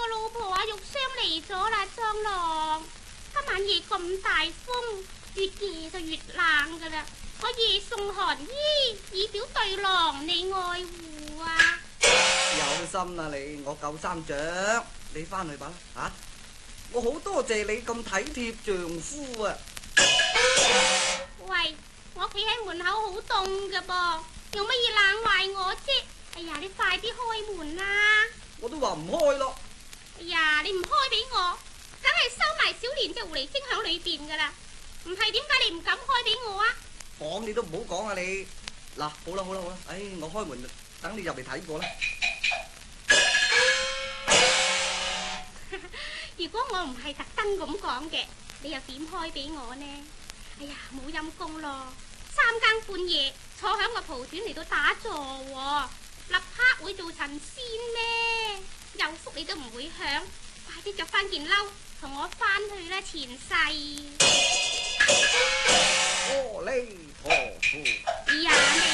個老婆阿玉霜嚟咗啦，張郎。今晚夜咁大風，越夜就越冷噶啦。我夜送寒衣，以表對郎你愛護啊。 有心啊你，我夠衫着，你翻去吧啦吓。我好多謝你咁體貼丈夫啊。 喂，我企喺門口好凍噶噃，用乜嘢冷壞我啫？哎呀，你快啲開門啦！ 我都話唔開咯。 哎呀，你唔開俾我，梗係收埋小蓮隻狐狸精響裏邊噶啦。唔係點解你唔敢開俾我啊？ 講你都唔好講啊你。嗱，好啦好啦好啦，唉，我開門等你入嚟睇過啦。 如果我唔係特登咁講嘅，你又點開俾我呢？哎呀，冇陰功咯，三更半夜坐響個蒲團嚟到打坐喎，立刻會做神仙咩？有福你都唔會響，快啲着翻件褸同我翻去啦，前世。 阿彌陀佛。